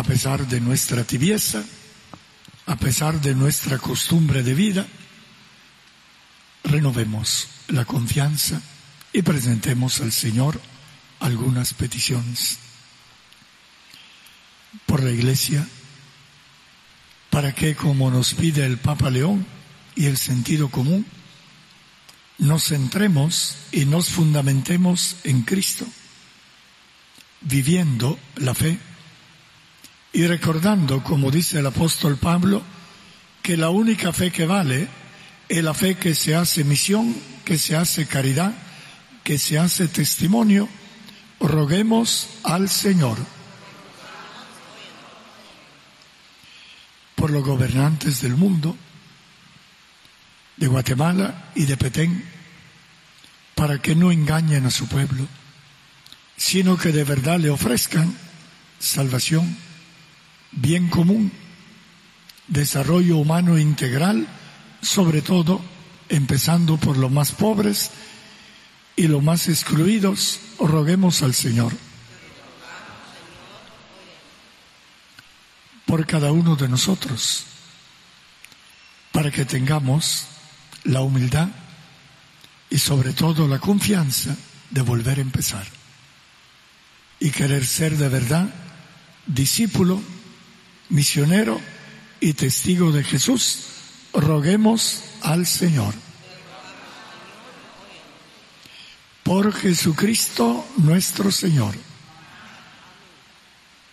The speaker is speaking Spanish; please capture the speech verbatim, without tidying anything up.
pesar de nuestra tibieza, a pesar de nuestra costumbre de vida, renovemos la confianza y presentemos al Señor algunas peticiones por la Iglesia, para que, como nos pide el Papa León y el sentido común, nos centremos y nos fundamentemos en Cristo, viviendo la fe y recordando, como dice el apóstol Pablo, que la única fe que vale es la fe que se hace misión, que se hace caridad, que se hace testimonio. Roguemos al Señor por los gobernantes del mundo, de Guatemala y de Petén, para que no engañen a su pueblo, sino que de verdad le ofrezcan salvación, bien común, desarrollo humano integral, sobre todo empezando por los más pobres y los más excluidos. Roguemos al Señor por cada uno de nosotros, para que tengamos la humildad y sobre todo la confianza de volver a empezar y querer ser de verdad discípulo, misionero y testigo de Jesús. Roguemos al Señor. Por Jesucristo nuestro Señor.